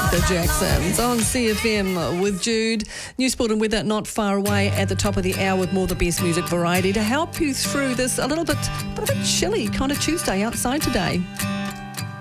The Jacksons on CFM with Jude. New sport and weather not far away at the top of the hour with more of the best music variety to help you through this a little bit chilly kind of Tuesday outside today.